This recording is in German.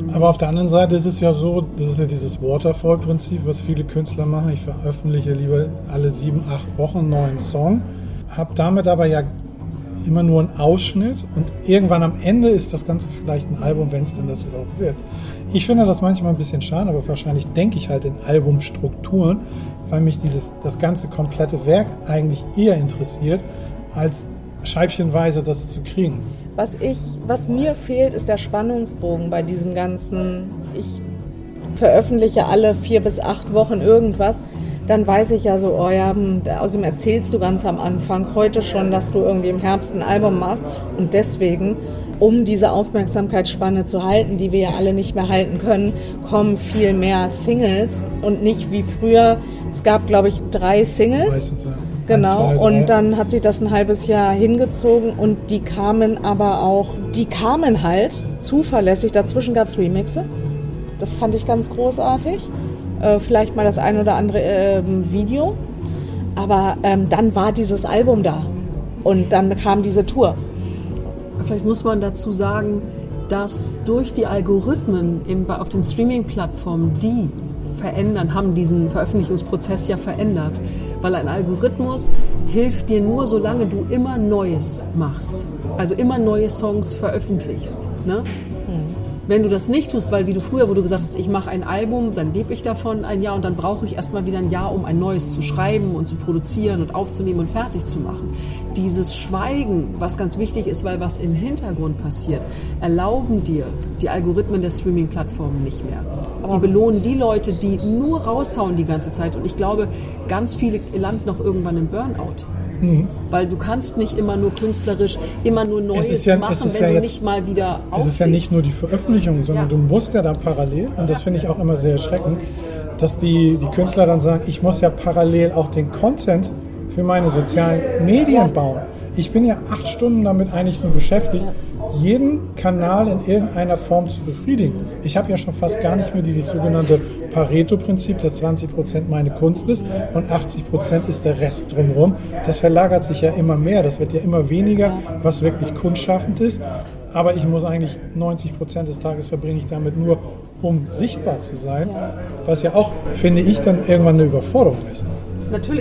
Aber auf der anderen Seite ist es ja so, das ist ja dieses Waterfall-Prinzip, was viele Künstler machen. Ich veröffentliche lieber alle 7, 8 Wochen einen neuen Song, habe damit aber ja immer nur einen Ausschnitt und irgendwann am Ende ist das Ganze vielleicht ein Album, wenn es denn das überhaupt wird. Ich finde das manchmal ein bisschen schade, aber wahrscheinlich denke ich halt in Albumstrukturen, weil mich das ganze komplette Werk eigentlich eher interessiert, als scheibchenweise das zu kriegen. Was mir fehlt, ist der Spannungsbogen bei diesem ganzen, ich veröffentliche alle 4 bis 8 Wochen irgendwas, dann weiß ich ja so, oh ja, außerdem erzählst du ganz am Anfang heute schon, dass du irgendwie im Herbst ein Album machst und deswegen, um diese Aufmerksamkeitsspanne zu halten, die wir ja alle nicht mehr halten können, kommen viel mehr Singles und nicht wie früher, es gab glaube ich 3 Singles. Meistens, ja. Genau, 1, 2, 3. und dann hat sich das ein halbes Jahr hingezogen und die kamen halt zuverlässig. Dazwischen gab es Remixe. Das fand ich ganz großartig. Vielleicht mal das ein oder andere Video. Aber dann war dieses Album da und dann kam diese Tour. Vielleicht muss man dazu sagen, dass durch die Algorithmen auf den Streaming-Plattformen, die haben diesen Veröffentlichungsprozess ja verändert. Weil ein Algorithmus hilft dir nur, solange du immer Neues machst. Also immer neue Songs veröffentlichst. Ne? Wenn du das nicht tust, weil wie du früher, wo du gesagt hast, ich mache ein Album, dann lebe ich davon ein Jahr und dann brauche ich erstmal wieder ein Jahr, um ein neues zu schreiben und zu produzieren und aufzunehmen und fertig zu machen. Dieses Schweigen, was ganz wichtig ist, weil was im Hintergrund passiert, erlauben dir die Algorithmen der Streaming-Plattformen nicht mehr. Die belohnen die Leute, die nur raushauen die ganze Zeit. Und ich glaube, ganz viele landen noch irgendwann im Burnout. Weil du kannst nicht immer nur künstlerisch, immer nur Neues machen, wenn du nicht mal wieder auflegst. Es ist ja nicht nur die Veröffentlichung, sondern du musst ja dann parallel, und das finde ich auch immer sehr erschreckend, dass die Künstler dann sagen, ich muss ja parallel auch den Content für meine sozialen Medien bauen. Ich bin ja 8 Stunden damit eigentlich nur beschäftigt, jeden Kanal in irgendeiner Form zu befriedigen. Ich habe ja schon fast gar nicht mehr dieses sogenannte Pareto-Prinzip, dass 20% meine Kunst ist und 80% ist der Rest drumherum. Das verlagert sich ja immer mehr, das wird ja immer weniger, was wirklich kunstschaffend ist. Aber ich muss eigentlich 90% des Tages verbringe ich damit nur, um sichtbar zu sein, was ja auch, finde ich, dann irgendwann eine Überforderung ist. Natürlich.